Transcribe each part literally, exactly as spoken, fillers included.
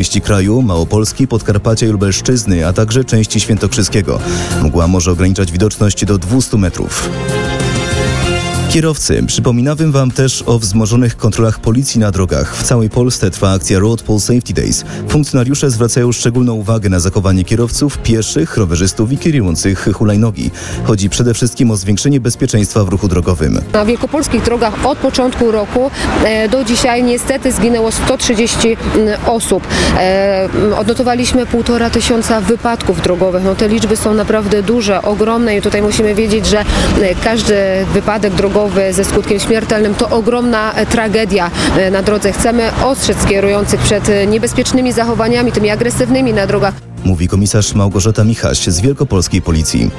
części kraju, Małopolski, Podkarpacia i Lubelszczyzny, a także części Świętokrzyskiego. Mgła może ograniczać widoczność do dwieście metrów. Kierowcy, przypominamy Wam też o wzmożonych kontrolach policji na drogach. W całej Polsce trwa akcja Road Pol Safety Days. Funkcjonariusze zwracają szczególną uwagę na zachowanie kierowców, pieszych, rowerzystów i kierujących hulajnogi. Chodzi przede wszystkim o zwiększenie bezpieczeństwa w ruchu drogowym. Na wielkopolskich drogach od początku roku do dzisiaj niestety zginęło sto trzydzieści osób. Odnotowaliśmy półtora tysiąca wypadków drogowych. No te liczby są naprawdę duże, ogromne i tutaj musimy wiedzieć, że każdy wypadek drogowy ze skutkiem śmiertelnym to ogromna tragedia na drodze. Chcemy ostrzec kierujących przed niebezpiecznymi zachowaniami, tymi agresywnymi na drogach. Mówi komisarz Małgorzata Michaś z Wielkopolskiej Policji.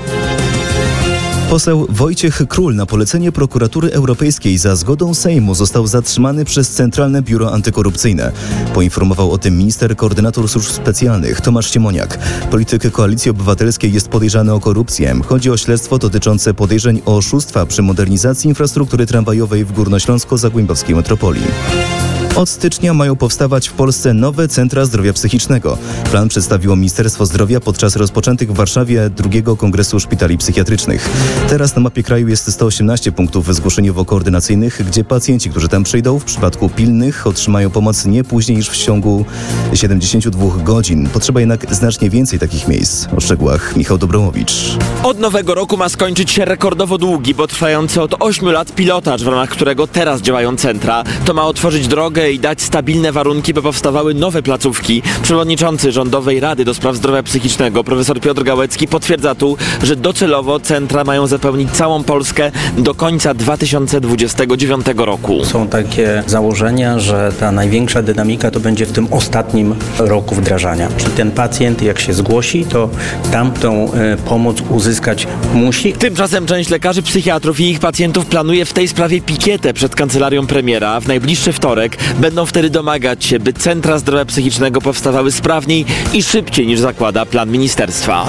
Poseł Wojciech Król na polecenie Prokuratury Europejskiej za zgodą Sejmu został zatrzymany przez Centralne Biuro Antykorupcyjne. Poinformował o tym minister koordynator służb specjalnych Tomasz Siemoniak. Polityk Koalicji Obywatelskiej jest podejrzany o korupcję. Chodzi o śledztwo dotyczące podejrzeń o oszustwa przy modernizacji infrastruktury tramwajowej w górnośląsko-zagłębiowskiej metropolii. Od stycznia mają powstawać w Polsce nowe centra zdrowia psychicznego. Plan przedstawiło Ministerstwo Zdrowia podczas rozpoczętych w Warszawie drugiego Kongresu Szpitali Psychiatrycznych. Teraz na mapie kraju jest sto osiemnaście punktów zgłoszeniowo-koordynacyjnych, gdzie pacjenci, którzy tam przyjdą, w przypadku pilnych otrzymają pomoc nie później niż w ciągu siedemdziesięciu dwóch godzin. Potrzeba jednak znacznie więcej takich miejsc. O szczegółach Michał Dobromowicz. Od nowego roku ma skończyć się rekordowo długi, bo trwający od ośmiu lat pilotaż, w ramach którego teraz działają centra. To ma otworzyć drogę i dać stabilne warunki, by powstawały nowe placówki. Przewodniczący Rządowej Rady do Spraw Zdrowia Psychicznego profesor Piotr Gałecki potwierdza tu, że docelowo centra mają zapełnić całą Polskę do końca dwa tysiące dwudziestego dziewiątego roku. Są takie założenia, że ta największa dynamika to będzie w tym ostatnim roku wdrażania. Czyli ten pacjent, jak się zgłosi, to tamtą y, pomoc uzyskać musi. Tymczasem część lekarzy psychiatrów i ich pacjentów planuje w tej sprawie pikietę przed kancelarią premiera. W najbliższy wtorek będą wtedy domagać się, by centra zdrowia psychicznego powstawały sprawniej i szybciej niż zakłada plan ministerstwa.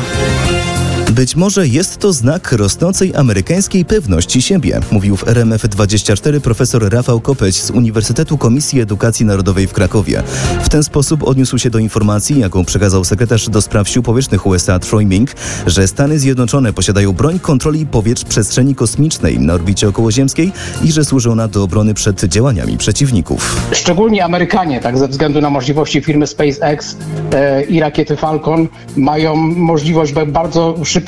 Być może jest to znak rosnącej amerykańskiej pewności siebie, mówił w R M F dwadzieścia cztery profesor Rafał Kopeć z Uniwersytetu Komisji Edukacji Narodowej w Krakowie. W ten sposób odniósł się do informacji, jaką przekazał sekretarz do spraw sił powietrznych U S A Troy Mink, że Stany Zjednoczone posiadają broń kontroli powietrz przestrzeni kosmicznej na orbicie okołoziemskiej i że służy ona do obrony przed działaniami przeciwników. Szczególnie Amerykanie, tak ze względu na możliwości firmy SpaceX e, i rakiety Falcon, mają możliwość bardzo szybkiego,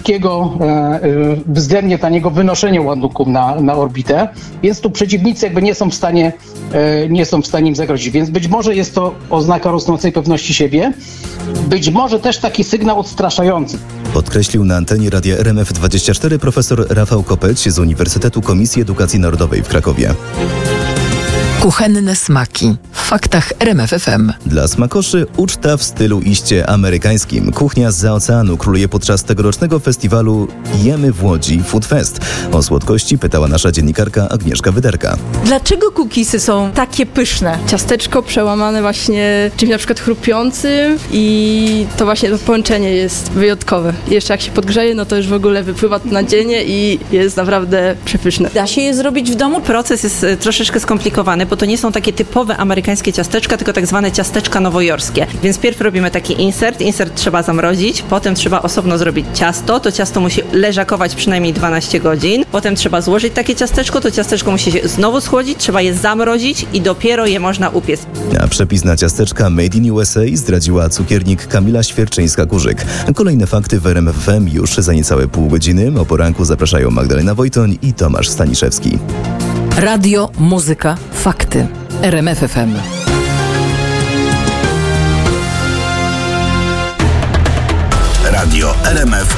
względnie taniego wynoszenia ładunków na, na orbitę, więc tu przeciwnicy jakby nie są w stanie, nie są w stanie im zagrozić. Więc być może jest to oznaka rosnącej pewności siebie, być może też taki sygnał odstraszający. Podkreślił na antenie radia R M F dwadzieścia cztery profesor Rafał Kopeć z Uniwersytetu Komisji Edukacji Narodowej w Krakowie. Kuchenne smaki. W faktach R M F F M. Dla smakoszy uczta w stylu iście amerykańskim. Kuchnia zza oceanu króluje podczas tegorocznego festiwalu Jemy w Łodzi Food Fest. O słodkości pytała nasza dziennikarka Agnieszka Wyderka. Dlaczego cookiesy są takie pyszne? Ciasteczko przełamane właśnie czymś na przykład chrupiącym i to właśnie to połączenie jest wyjątkowe. Jeszcze jak się podgrzeje, no to już w ogóle wypływa to nadzienie i jest naprawdę przepyszne. Da się je zrobić w domu? Proces jest troszeczkę skomplikowany, bo to nie są takie typowe amerykańskie ciasteczka, tylko tak zwane ciasteczka nowojorskie. Więc pierw robimy taki insert. Insert trzeba zamrozić, potem trzeba osobno zrobić ciasto. To ciasto musi leżakować przynajmniej dwanaście godzin. Potem trzeba złożyć takie ciasteczko. To ciasteczko musi się znowu schłodzić, trzeba je zamrozić i dopiero je można upiec. A przepis na ciasteczka Made in U S A zdradziła cukiernik Kamila Świerczyńska-Kurzyk. Kolejne fakty w R M F F M już za niecałe pół godziny. O poranku zapraszają Magdalena Wojtoń i Tomasz Staniszewski. Radio, muzyka, fakty. R M F F M. Radio R M F